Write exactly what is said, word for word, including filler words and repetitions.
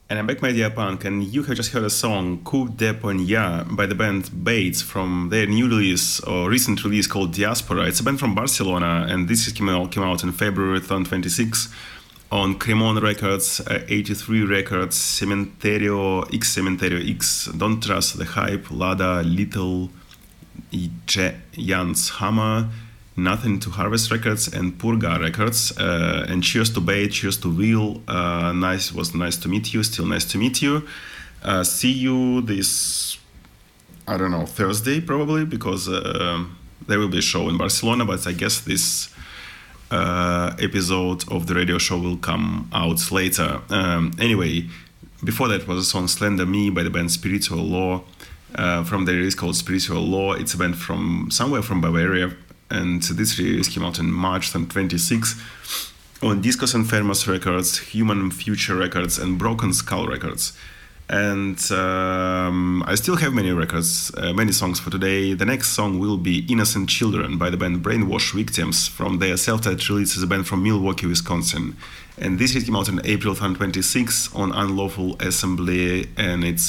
And I'm back, my dear punk, and you have just heard a song, Coup de Poignard, by the band Bates from their new release, or recent release called Diaspora. It's a band from Barcelona, and this came out, came out in February twenty twenty-six on Cremon Records, uh, eighty-three Records, Cementerio X, Cementerio X, Don't Trust the Hype, Lada, Little, J- Jan's Hammer, Nothing to Harvest Records, and Purga Records. Uh, and cheers to Bait, cheers to Will. Uh, nice, was nice to meet you. Still nice to meet you. Uh, see you this, I don't know, Thursday probably, because uh, there will be a show in Barcelona. But I guess this uh, episode of the radio show will come out later. Um, anyway, before that was a song "Slender Me" by the band Spiritual Law. Uh, from the release called Spiritual Law. It's a band from somewhere from Bavaria. And this release came out in March twenty twenty-six on Discos Enfermos Records, Human Future Records, and Broken Skull Records. And um, I still have many records, uh, many songs for today. The next song will be Innocent Children by the band Brainwash Victims from their self-titled release as a band from Milwaukee, Wisconsin. And this came out in April twenty twenty-six on Unlawful Assembly, and it's